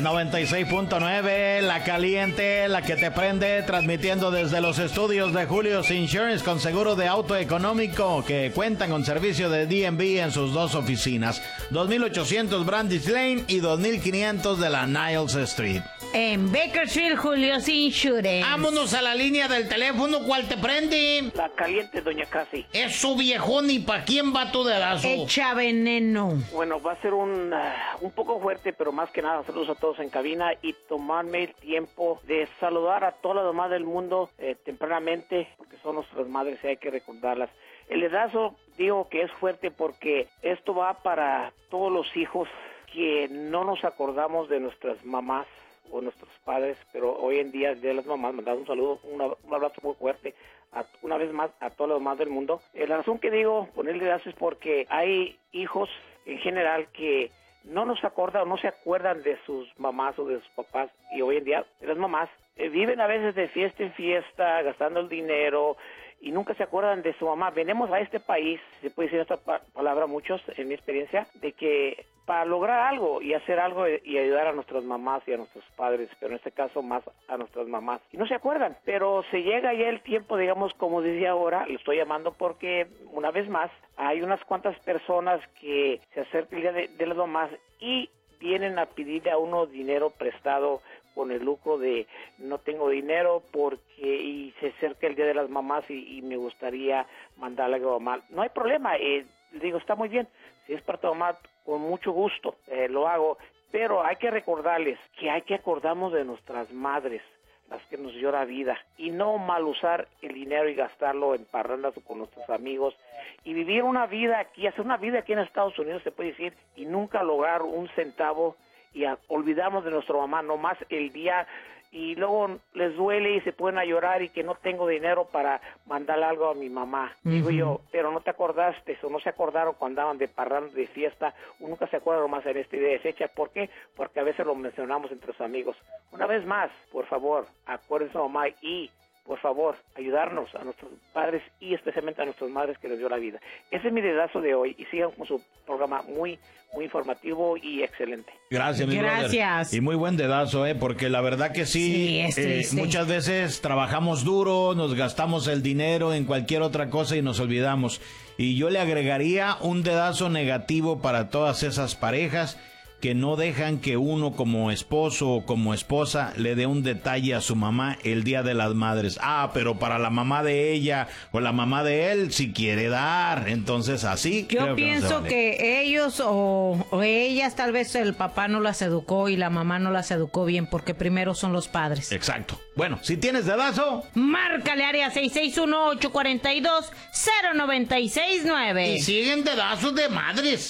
Es 96.9, la caliente, la que te prende, transmitiendo desde los estudios de Julio's Insurance con seguro de auto económico que cuentan con servicio de DMV en sus dos oficinas, 2800 Brandis Lane y 2500 de la Niles Street. En Bakersfield, Julio's Insurance. Vámonos a la línea del teléfono, ¿cuál te prende? La caliente, doña Casi. Eso, viejón, ¿y pa' quién va tu dedazo? Echa veneno. Bueno, va a ser un poco fuerte, pero más que nada, saludos a todos en cabina y tomarme el tiempo de saludar a todas las mamás del mundo tempranamente, porque son nuestras madres y hay que recordarlas. El dedazo, digo que es fuerte porque esto va para todos los hijos que no nos acordamos de nuestras mamás o nuestros padres, pero hoy en día de las mamás, mandar un saludo, un abrazo muy fuerte una vez más a todas las mamás del mundo. La razón que digo ponerle dedazo es porque hay hijos en general que no nos acordan o no se acuerdan de sus mamás o de sus papás, y hoy en día las mamás viven a veces de fiesta en fiesta, gastando el dinero y nunca se acuerdan de su mamá. Venimos a este país, se puede decir esta palabra muchos, en mi experiencia, de que para lograr algo y hacer algo y ayudar a nuestras mamás y a nuestros padres, pero en este caso más a nuestras mamás. Y no se acuerdan, pero se llega ya el tiempo, digamos, como decía ahora, lo estoy llamando porque una vez más hay unas cuantas personas que se acercan el día de las mamás y vienen a pedirle a uno dinero prestado con el lucro de no tengo dinero y se acerca el día de las mamás y me gustaría mandarle algo a mamá. No hay problema, digo, está muy bien. Si es para tu mamá, con mucho gusto lo hago, pero hay que recordarles que hay que acordarnos de nuestras madres, las que nos dio la vida, y no mal usar el dinero y gastarlo en parrandas o con nuestros amigos, y vivir una vida aquí, hacer una vida aquí en Estados Unidos, se puede decir, y nunca lograr un centavo, y olvidarnos de nuestra mamá nomás el día, y luego les duele y se pueden a llorar y que no tengo dinero para mandarle algo a mi mamá. Digo yo, pero no te acordaste o no se acordaron cuando andaban de parranda, de fiesta, o nunca se acuerdan nomás en esta idea de fecha. ¿Por qué? Porque a veces lo mencionamos entre los amigos. Una vez más, por favor, acuérdense a mamá y por favor, ayudarnos a nuestros padres y especialmente a nuestras madres que les dio la vida. Ese es mi dedazo de hoy y sigan con su programa muy informativo y excelente. Gracias, mi brother. Y muy buen dedazo, porque la verdad que sí, muchas veces trabajamos duro, nos gastamos el dinero en cualquier otra cosa y nos olvidamos. Y yo le agregaría un dedazo negativo para todas esas parejas que no dejan que uno como esposo o como esposa le dé un detalle a su mamá el Día de las Madres. Pero para la mamá de ella o la mamá de él, si quiere dar, entonces así. Yo pienso que ellos o ellas, tal vez el papá no las educó y la mamá no las educó bien, porque primero son los padres. Exacto. Bueno, si tienes dedazo, márcale área 661-842-0969. Y siguen dedazos de madres.